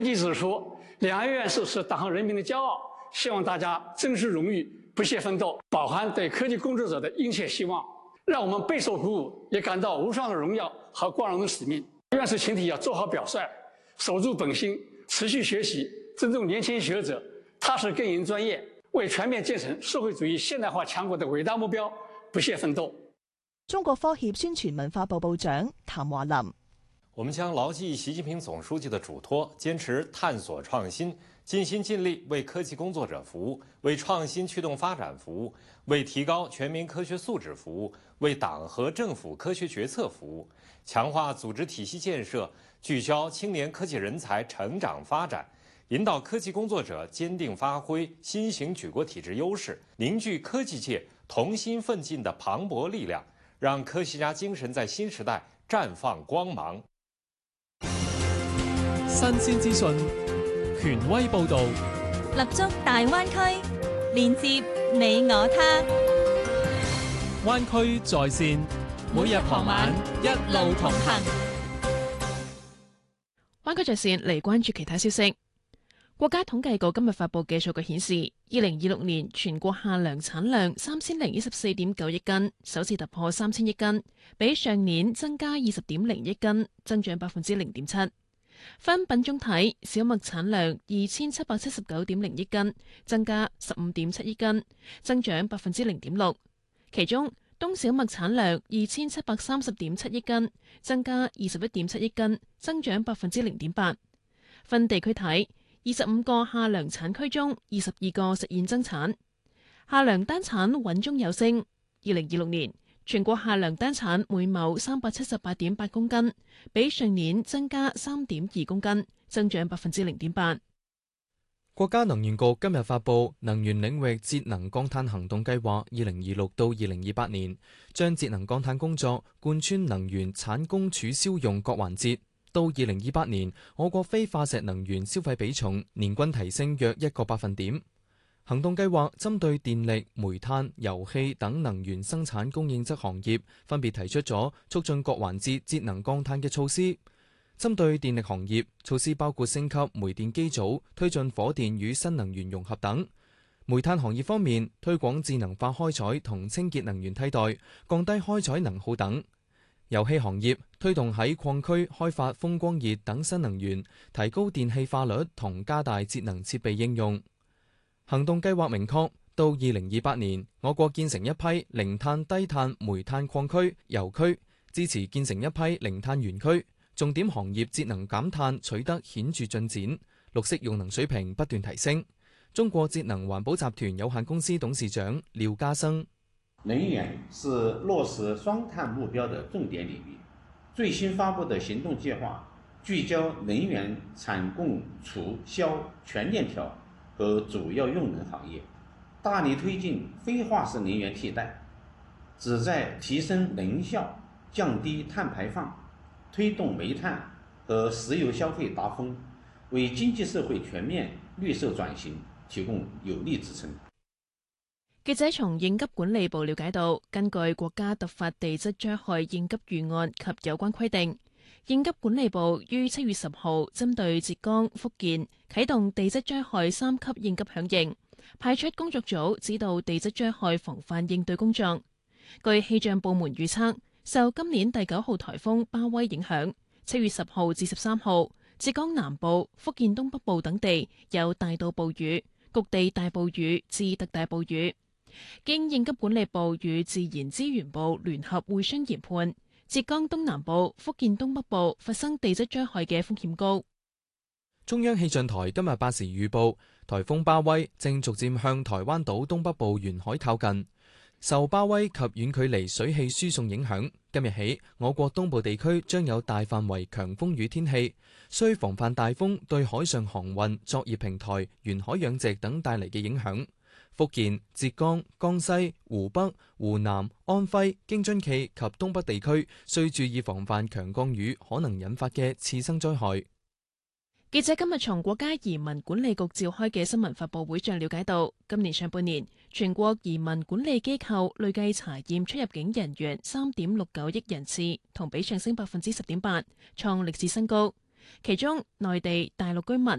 历指出，两岸元首是党和人民的骄傲，希望大家珍视荣誉，不懈奋斗，饱含对科技工作者的殷切希望，让我们备受鼓舞，也感到无上的荣耀和光荣的使命。院士群体要做好表率，守住本心，持续学习，尊重年轻学者，踏实耕耘专业，为全面建成社会主義現代化強國的偉大目標不懈奮鬥。 中國科協宣傳文化部部長譚華林： 我們將牢記習近平總書記的囑託，堅持探索創新，盡心盡力為科技工作者服務，為創新驅動發展服務，為提高全民科學素質服務，為黨和政府科學決策服務，強化組織體系建設，聚焦青年科技人才成長發展，引導科技工作者堅定發揮新型舉國體制優勢，凝聚科技界同心奮進的磅礴力量，讓科學家精神在新時代綻放光芒。 新鮮資訊，權威報導， 立足大灣區，連接你我他。 灣區在線，每日傍晚一路同行。 灣區在線嚟關注其他消息。國家統計局今日發布嘅數據顯示，2026年全國夏糧產量3014.9億斤，首次突破3000億斤，比上年增加20.0億斤，增長0.7%。分品種睇，小麥產量2779.0億斤，增加15.7億斤，增長0.6%。其中，冬小麥產量2730.7億斤，增加21.7億斤，增長0.8%。分地區睇，25個夏糧產區中，22個實現增產，夏糧單產穩中有升。2026年全國夏糧單產每畝378.8公斤，比上年增加3.2公斤，增長0.8%。 國家能源局今日發布能源領域節能降碳行動計劃2026到2028年，將節能降碳工作貫穿能源產供儲銷用各環節。到2028年，我國非化石能源消費比重年均提升約1個百分點。行動計劃針對電力、煤炭、油氣等能源生產供應側行業，分別提出咗促進各環節節能降碳嘅措施。針對電力行業，措施包括升級煤電機組、推進火電與新能源融合等；煤炭行業方面，推廣智能化開採同清潔能源替代，降低開採能耗等。油氣行業推動喺礦區開發風光熱等新能源，提高電氣化率同加大節能設備應用。行動計劃明確，到2028年，我國建成一批零碳低碳煤炭礦區、油區，支持建成一批零碳園區，重點行業節能減碳取得顯著進展，綠色用能水平不斷提升。中國節能環保集團有限公司董事長廖家生： 能源是落實雙碳目標的重點領域，最新發布的行動計劃聚焦能源產供儲銷全鏈條和主要用能行業，大力推進非化石能源替代，旨在提升能效、降低碳排放，推動煤炭和石油消費達峰，為經濟社會全面綠色轉型提供有力支撐。 記者從應急管理部了解到，根據國家突發地質災害應急預案及有關規定，應急管理部於7月10號針對浙江、福建啟動地質災害3級應急響應，派出工作組指導地質災害防範應對工作。據氣象部門預測，受今年第9號颱風巴威影響，7月10號至13號，浙江南部、福建東北部等地有大到暴雨，局地大暴雨至特大暴雨。經應急管理部與自然資源部聯合會商研判，浙江東南部、福建東北部發生地質災害嘅風險高。 中央氣象台今日8時預報，颱風巴威正逐漸向台灣島東北部沿海靠近。受巴威及遠距離水氣輸送影響，今日起我國東部地區將有大範圍強風雨天氣，需防範大風對海上航運、作業平台、沿海養殖等帶嚟嘅影響。福建、浙江、江西、湖北、湖南、安徽、京津冀及東北地區需注意防範強降雨可能引發嘅次生災害。 記者今日從國家移民管理局召開嘅新聞發佈會上了解到，今年上半年全國移民管理機構累計查驗出入境人員3.69億人次，同比上升10.8%，創歷史新高。 其中內地、大陸居民